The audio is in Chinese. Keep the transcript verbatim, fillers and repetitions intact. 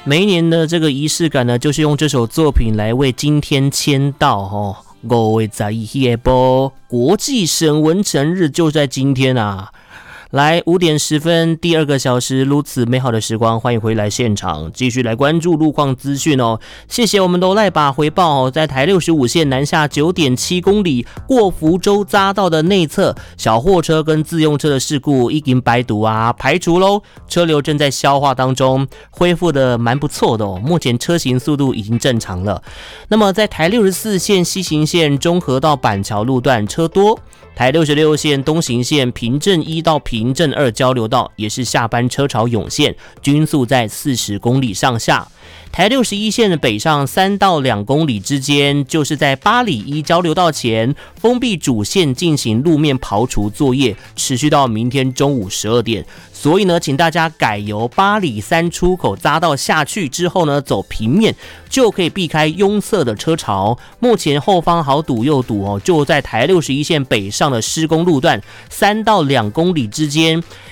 每一年的这个仪式感呢，就是用这首作品来为今天签到哦。五月十一日播国际沈文成日就在今天啊！来五点十分，第二个小时，如此美好的时光，欢迎回来现场，继续来关注路况资讯哦。谢谢我们的赖把回报哦，在台六十五线南下九点七公里过福州匝道的内侧，小货车跟自用车的事故已经排毒啊排除喽，车流正在消化当中，恢复的蛮不错的哦。目前车行速度已经正常了。那么在台六十四线西行线中和到板桥路段车多。台六十六线东行线平镇一到平镇二交流道也是下班车潮涌现，均速在四十公里上下。台六十一线的北上三到两公里之间，就是在八里一交流道前封闭主线进行路面刨除作业，持续到明天中午十二点。所以呢，请大家改由八里三出口匝道下去之后呢，走平面就可以避开拥塞的车潮。目前后方好堵又堵哦，就在台六十一线北上的施工路段三到两公里之间，